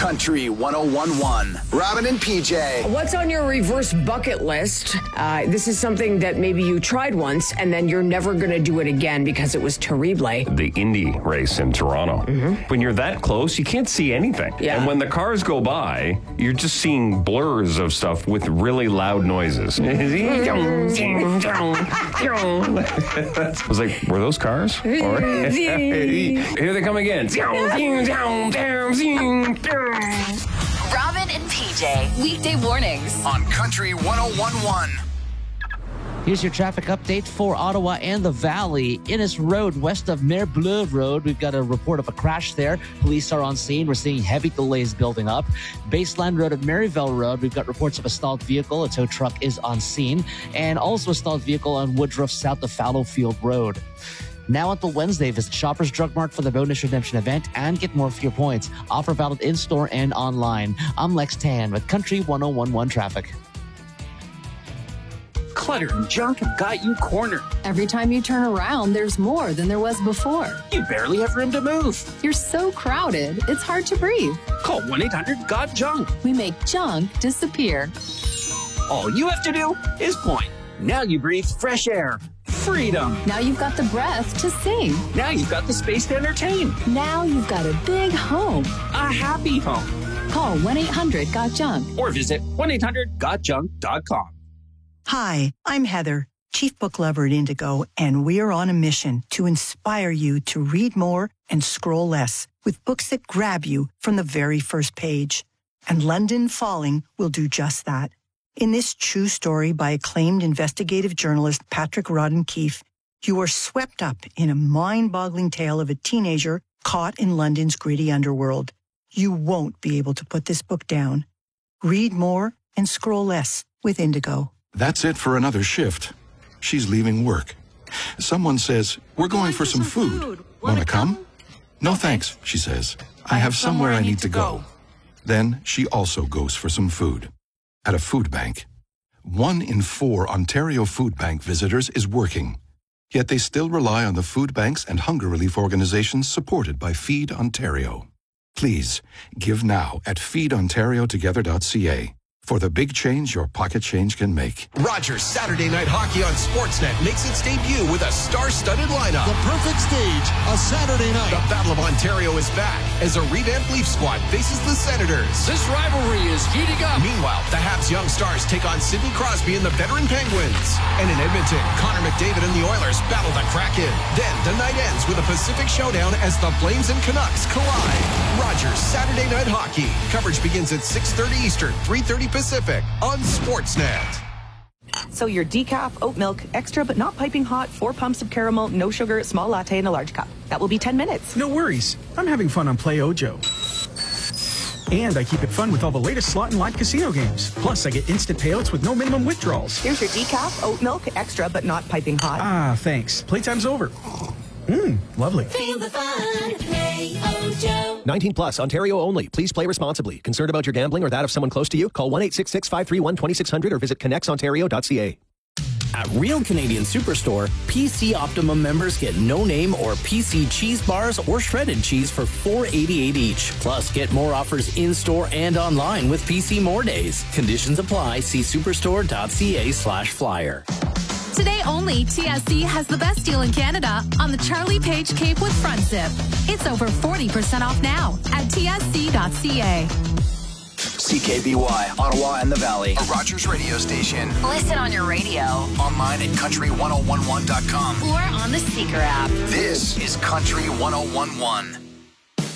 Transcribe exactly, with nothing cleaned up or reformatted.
Country one oh one point one. Robin and P J. What's on your reverse bucket list? Uh, this is something that maybe you tried once and then you're never going to do it again because it was terrible. The Indy race in Toronto. Mm-hmm. When you're that close, you can't see anything. Yeah. And when the cars go by, you're just seeing blurs of stuff with really loud noises. I was like, were those cars? Or, here they come again. Robin and P J, weekday mornings on Country one oh one point one. Here's your traffic update for Ottawa and the Valley. Innes Road, west of Mare Bleue Road, we've got a report of a crash there. Police are on scene. We're seeing heavy delays building up. Baseline Road at Maryville Road, we've got reports of a stalled vehicle. A tow truck is on scene. And also a stalled vehicle on Woodruff, south of Fallowfield Road. Now until Wednesday, visit Shoppers Drug Mart for the bonus redemption event and get more for your points. Offer valid in-store and online. I'm Lex Tan with Country one oh one point one Traffic. Clutter and junk have got you cornered. Every time you turn around, there's more than there was before. You barely have room to move. You're so crowded, it's hard to breathe. Call one eight hundred got junk. We make junk disappear. All you have to do is point. Now you breathe fresh air. Freedom. Now you've got the breath to sing. Now you've got the space to entertain. Now you've got a big home. A happy home. Call one eight hundred got junk. Or visit one eight hundred got junk dot com. Hi, I'm Heather, Chief Book Lover at Indigo, and we're on a mission to inspire you to read more and scroll less with books that grab you from the very first page. And London Falling will do just that. In this true story by acclaimed investigative journalist Patrick Rodden Keefe, you are swept up in a mind-boggling tale of a teenager caught in London's gritty underworld. You won't be able to put this book down. Read more and scroll less with Indigo. That's it for another shift. She's leaving work. Someone says, we're going for some food. Want to come? No thanks, she says. I have somewhere I need to go. Then she also goes for some food. At a food bank. One in four Ontario Food Bank visitors is working. Yet they still rely on the food banks and hunger relief organizations supported by Feed Ontario. Please, give now at feed ontario together dot c a for the big change your pocket change can make. Rogers Saturday Night Hockey on Sportsnet makes its debut with a star-studded lineup. The perfect stage, a Saturday night. The Battle of Ontario is back as a revamped Leaf squad faces the Senators. This rivalry is heating up. Meanwhile, the Habs young stars take on Sidney Crosby and the veteran Penguins. And in Edmonton, Connor McDavid and the Oilers battle the Kraken. Then the night ends with a Pacific showdown as the Flames and Canucks collide. Rogers Saturday Night Hockey. Coverage begins at six thirty Eastern, three thirty Pacific on Sportsnet. So your decaf, oat milk, extra but not piping hot, four pumps of caramel, no sugar, small latte in a large cup. That will be ten minutes. No worries. I'm having fun on Play Ojo. And I keep it fun with all the latest slot and live casino games. Plus, I get instant payouts with no minimum withdrawals. Here's your decaf, oat milk, extra but not piping hot. Ah, thanks. Playtime's over. Mmm, lovely. Feel the fun. Play Ojo. nineteen plus, Ontario only. Please play responsibly. Concerned about your gambling or that of someone close to you? Call one eight six six, five three one, two six zero zero or visit connects ontario dot c a. At Real Canadian Superstore, P C Optimum members get no name or P C cheese bars or shredded cheese for four dollars and eighty-eight cents each. Plus, get more offers in-store and online with P C More Days. Conditions apply. See superstore dot c a slash flyer. Today only, T S C has the best deal in Canada on the Charlie Page Cape with front zip. It's over forty percent off now at T S C dot c a. C K B Y, Ottawa and the Valley, a Rogers radio station. Listen on your radio. Online at country one oh one one dot com. Or on the Seeker app. This is Country one oh one point one.